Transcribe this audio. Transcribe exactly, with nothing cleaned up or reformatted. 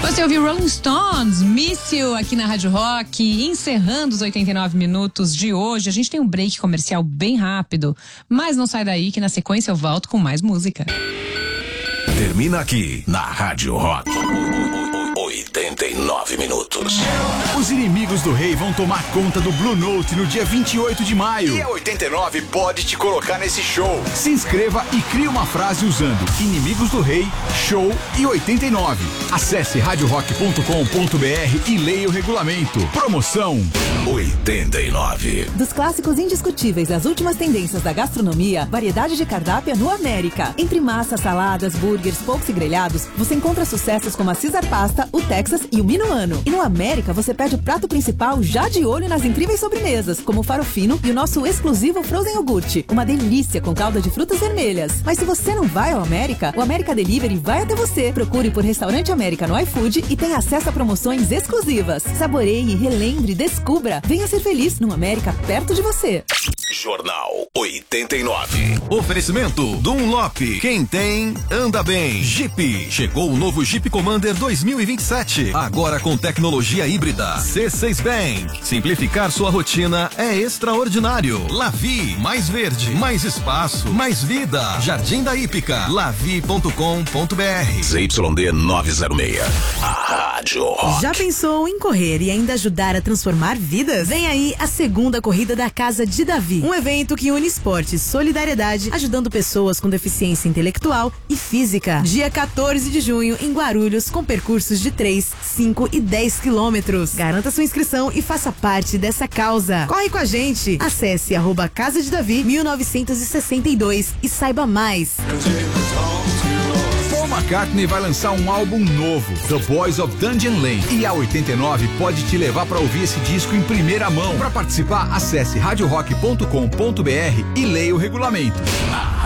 Você ouviu Rolling Stones, Miss You, aqui na Rádio Rock, encerrando os oitenta e nove minutos de hoje. A gente tem um break comercial bem rápido, mas não sai daí que na sequência eu volto com mais música. Termina aqui na Rádio Rock. oitenta e nove minutos. Os inimigos do rei vão tomar conta do Blue Note no dia vinte e oito de maio. E a oitenta e nove pode te colocar nesse show. Se inscreva e crie uma frase usando Inimigos do Rei, Show e oitenta e nove. Acesse rádio rock ponto com ponto b r e leia o regulamento. Promoção oitenta e nove. Dos clássicos indiscutíveis às últimas tendências da gastronomia, variedade de cardápio no América. Entre massas, saladas, burgers, poucos e grelhados, você encontra sucessos como a Caesar Pasta, o Texas e o Minuano. E no América você pede o prato principal já de olho nas incríveis sobremesas, como o farofino e o nosso exclusivo Frozen Iogurte. Uma delícia com calda de frutas vermelhas. Mas se você não vai ao América, o América Delivery vai até você. Procure por Restaurante América no iFood e tenha acesso a promoções exclusivas. Saboreie, relembre, descubra. Venha ser feliz no América perto de você. Jornal oitenta e nove. Oferecimento Dunlop. Quem tem, anda bem. Jeep. Chegou o novo Jeep Commander dois mil e vinte e sete. Agora com tecnologia híbrida. C seis Bank. Simplificar sua rotina é extraordinário. Lavi. Mais verde, mais espaço, mais vida. Jardim da Hípica. lavi ponto com ponto b r. Z Y D novecentos e seis. A Rádio Rock. Já pensou em correr e ainda ajudar a transformar vidas? Vem aí a segunda corrida da Casa de Davi. Um evento que une esporte e solidariedade, ajudando pessoas com deficiência intelectual e física. Dia quatorze de junho, em Guarulhos, com percursos de três, cinco e dez quilômetros. Garanta sua inscrição e faça parte dessa causa. Corre com a gente! Acesse arroba Casa de Davi mil novecentos e sessenta e dois e saiba mais. Paul McCartney vai lançar um álbum novo, The Boys of Dungeon Lane. E a oitenta e nove pode te levar para ouvir esse disco em primeira mão. Para participar, acesse rádio rock ponto com ponto b r e leia o regulamento.